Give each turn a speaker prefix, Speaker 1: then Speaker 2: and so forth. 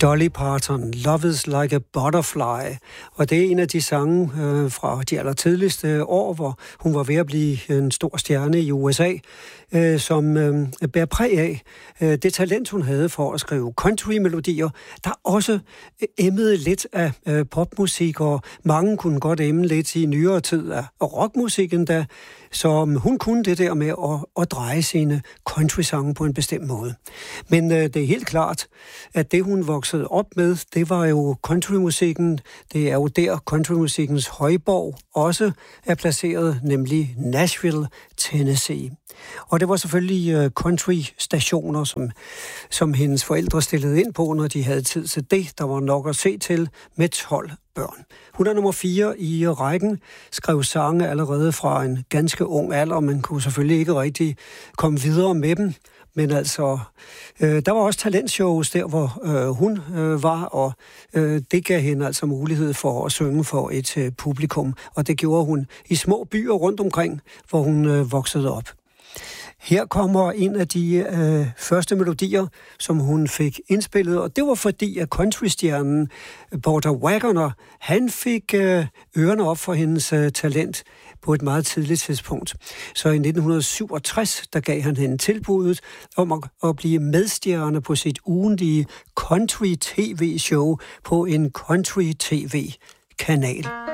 Speaker 1: Dolly Parton, Love is like a butterfly. Og det er en af de sange fra de allertidligste år, hvor hun var ved at blive en stor stjerne i USA, som bærer præg af det talent, hun havde for at skrive country-melodier, der også emmede lidt af popmusik, og mange kunne godt emme lidt i nyere tid af rockmusikken, da så hun kunne det der med at dreje sine country-sange på en bestemt måde. Men det er helt klart, at det hun voksede op med, det var jo countrymusikken. Det er jo der countrymusikkens højborg også er placeret, nemlig Nashville, Tennessee. Og det var selvfølgelig country-stationer, som hendes forældre stillede ind på, når de havde tid til det. Der var nok at se til med 12 børn. Hun er nummer 4 i rækken, skrev sange allerede fra en ganske ung alder, og man kunne selvfølgelig ikke rigtig komme videre med dem. Men altså, der var også talentshows der, hvor hun var, og det gav hende altså mulighed for at synge for et publikum. Og det gjorde hun i små byer rundt omkring, hvor hun voksede op. Her kommer en af de første melodier, som hun fik indspillet, og det var fordi, at countrystjernen Porter Wagoner, han fik ørerne op for hendes talent på et meget tidligt tidspunkt. Så i 1967, der gav han hende tilbuddet om at blive medstjerne på sit ugentlige country-tv-show på en country-tv-kanal.